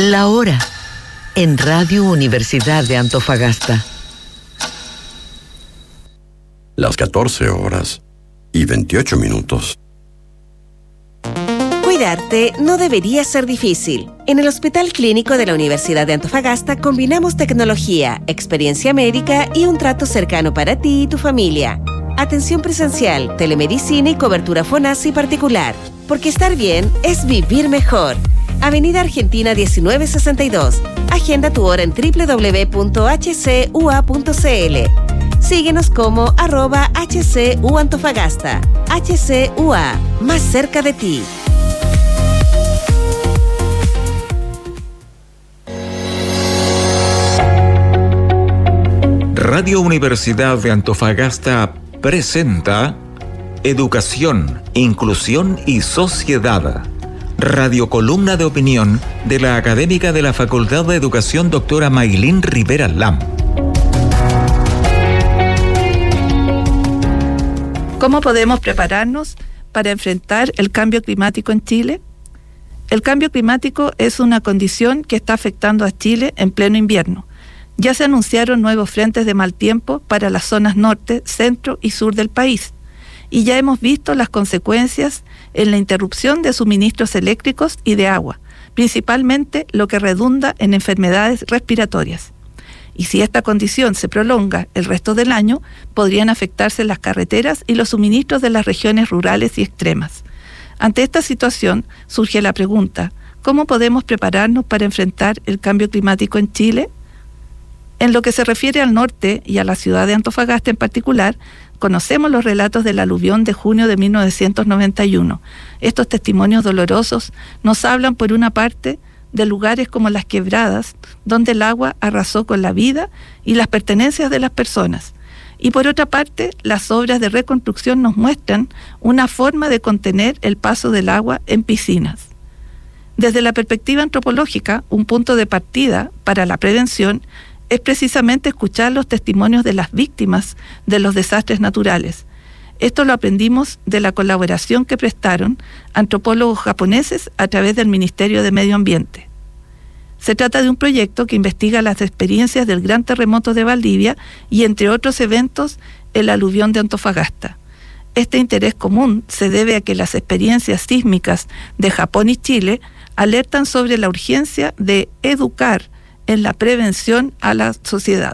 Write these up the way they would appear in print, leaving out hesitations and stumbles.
La hora en Radio Universidad de Antofagasta. Las 14:28. Cuidarte no debería ser difícil. En el Hospital Clínico de la Universidad de Antofagasta combinamos tecnología, experiencia médica y un trato cercano para ti y tu familia. Atención presencial, telemedicina y cobertura FONASI particular. Porque estar bien es vivir mejor. Avenida Argentina 1962. Agenda tu hora en www.hcua.cl. Síguenos como @HCUAntofagasta. HCUA, más cerca de ti. Radio Universidad de Antofagasta presenta Educación, Inclusión y Sociedad. Radiocolumna de opinión de la académica de la Facultad de Educación, doctora Maylin Rivera Lam. ¿Cómo podemos prepararnos para enfrentar el cambio climático en Chile? El cambio climático es una condición que está afectando a Chile en pleno invierno. Ya se anunciaron nuevos frentes de mal tiempo para las zonas norte, centro y sur del país. Y ya hemos visto las consecuencias en la interrupción de suministros eléctricos y de agua, principalmente lo que redunda en enfermedades respiratorias. Y si esta condición se prolonga el resto del año, podrían afectarse las carreteras y los suministros de las regiones rurales y extremas. Ante esta situación surge la pregunta: ¿cómo podemos prepararnos para enfrentar el cambio climático en Chile? En lo que se refiere al norte y a la ciudad de Antofagasta en particular, conocemos los relatos del aluvión de junio de 1991. Estos testimonios dolorosos nos hablan, por una parte, de lugares como Las Quebradas, donde el agua arrasó con la vida y las pertenencias de las personas. Y por otra parte, las obras de reconstrucción nos muestran una forma de contener el paso del agua en piscinas. Desde la perspectiva antropológica, un punto de partida para la prevención es precisamente escuchar los testimonios de las víctimas de los desastres naturales. Esto lo aprendimos de la colaboración que prestaron antropólogos japoneses a través del Ministerio de Medio Ambiente. Se trata de un proyecto que investiga las experiencias del gran terremoto de Valdivia y, entre otros eventos, el aluvión de Antofagasta. Este interés común se debe a que las experiencias sísmicas de Japón y Chile alertan sobre la urgencia de educar en la prevención a la sociedad.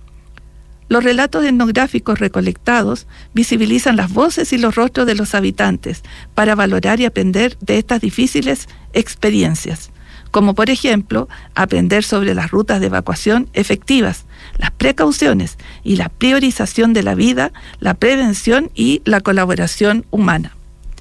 Los relatos etnográficos recolectados visibilizan las voces y los rostros de los habitantes para valorar y aprender de estas difíciles experiencias, como por ejemplo aprender sobre las rutas de evacuación efectivas, las precauciones y la priorización de la vida, la prevención y la colaboración humana.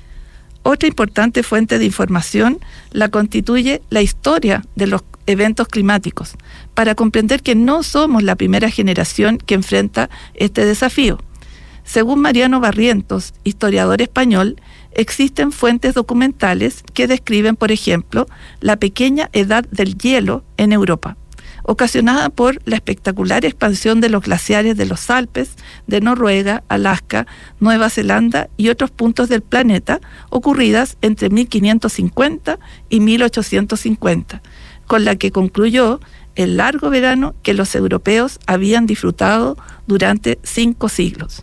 Otra importante fuente de información la constituye la historia de los eventos climáticos, para comprender que no somos la primera generación que enfrenta este desafío. Según Mariano Barrientos, historiador español, existen fuentes documentales que describen, por ejemplo, la pequeña edad del hielo en Europa, ocasionada por la espectacular expansión de los glaciares de los Alpes, de Noruega, Alaska, Nueva Zelanda y otros puntos del planeta, ocurridas entre 1550 y 1850, con la que concluyó el largo verano que los europeos habían disfrutado durante 5 siglos.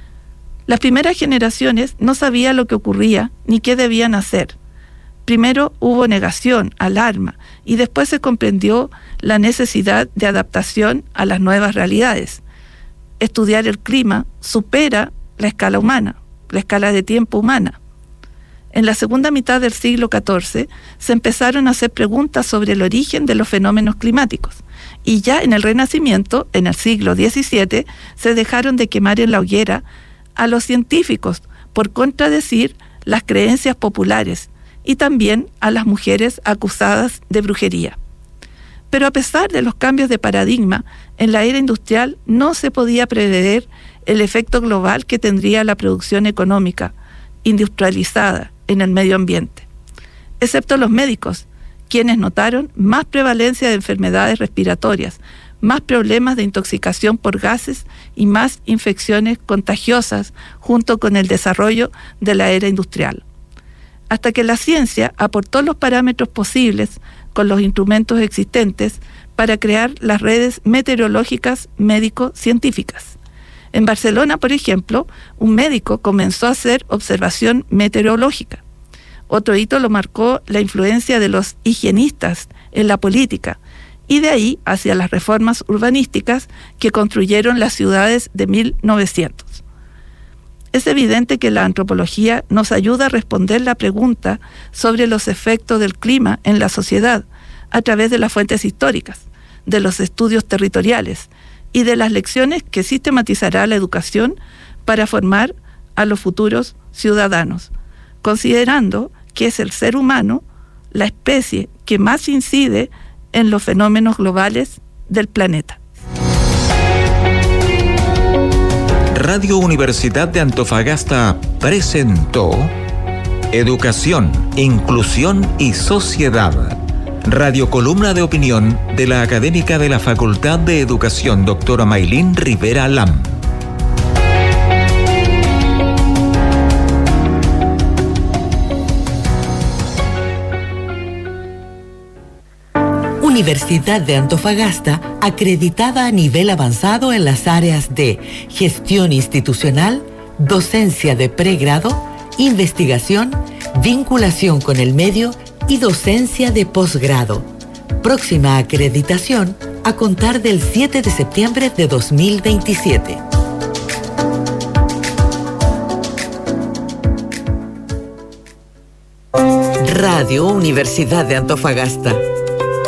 Las primeras generaciones no sabían lo que ocurría ni qué debían hacer. Primero hubo negación, alarma, y después se comprendió la necesidad de adaptación a las nuevas realidades. Estudiar el clima supera la escala humana, la escala de tiempo humana. En la segunda mitad del siglo XIV se empezaron a hacer preguntas sobre el origen de los fenómenos climáticos, y ya en el Renacimiento, en el siglo XVII, se dejaron de quemar en la hoguera a los científicos por contradecir las creencias populares, y también a las mujeres acusadas de brujería. Pero a pesar de los cambios de paradigma, en la era industrial no se podía prever el efecto global que tendría la producción económica industrializada en el medio ambiente, excepto los médicos, quienes notaron más prevalencia de enfermedades respiratorias, más problemas de intoxicación por gases y más infecciones contagiosas junto con el desarrollo de la era industrial. hasta que la ciencia aportó los parámetros posibles con los instrumentos existentes para crear las redes meteorológicas médico-científicas. En Barcelona, por ejemplo, un médico comenzó a hacer observación meteorológica. Otro hito lo marcó la influencia de los higienistas en la política, y de ahí hacia las reformas urbanísticas que construyeron las ciudades de 1900. Es evidente que la antropología nos ayuda a responder la pregunta sobre los efectos del clima en la sociedad a través de las fuentes históricas, de los estudios territoriales y de las lecciones que sistematizará la educación para formar a los futuros ciudadanos, considerando que es el ser humano la especie que más incide en los fenómenos globales del planeta. Radio Universidad de Antofagasta presentó Educación, Inclusión y Sociedad. Radiocolumna de opinión de la académica de la Facultad de Educación, doctora Maylin Rivera Lam. Universidad de Antofagasta, acreditada a nivel avanzado en las áreas de gestión institucional, docencia de pregrado, investigación, vinculación con el medio y docencia de posgrado. Próxima acreditación a contar del 7 de septiembre de 2027. Radio Universidad de Antofagasta.